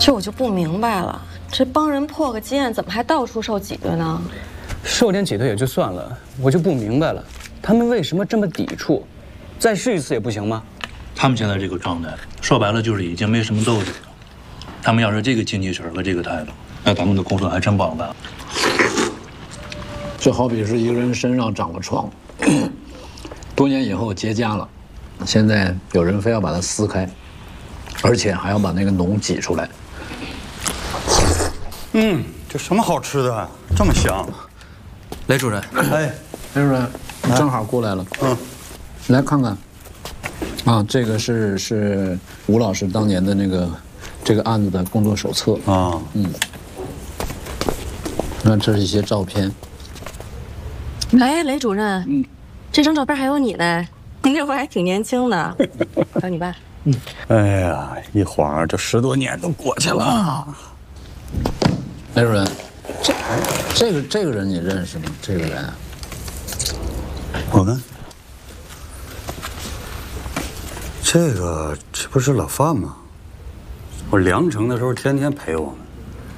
这我就不明白了，这帮人破个基案，怎么还到处受挤兑呢？ 受点挤兑也就算了，我就不明白了，他们为什么这么抵触？再试一次也不行吗？ 他们现在这个状态，说白了就是已经没什么斗志了。他们要是这个精气神和这个态度，那咱们的工作还真不好办。 这好比是一个人身上长了疮，多年以后结痂了，现在有人非要把它撕开，而且还要把那个脓挤出来。 这什么好吃的啊？这么香！ 雷主任， 哎， 雷主任，正好过来了。来看看。啊，这个是吴老师当年的这个案子的工作手册啊。 那这是一些照片。 哎，雷主任，这张照片还有你呢，您这会儿还挺年轻的，找你爸。 哎呀，一晃这10多年都过去了。 雷主任，这个人你认识吗？这个人， 我们这不是老范吗？我凉城的时候天天陪我们。